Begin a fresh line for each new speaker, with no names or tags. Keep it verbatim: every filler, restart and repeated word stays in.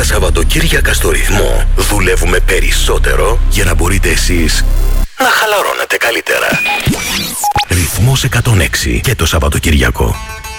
Τα Σαββατοκύριακα στο Ρυθμό δουλεύουμε περισσότερο για να μπορείτε εσείς να χαλαρώνετε καλύτερα. Ρυθμός εκατόν έξι και το Σαββατοκύριακο.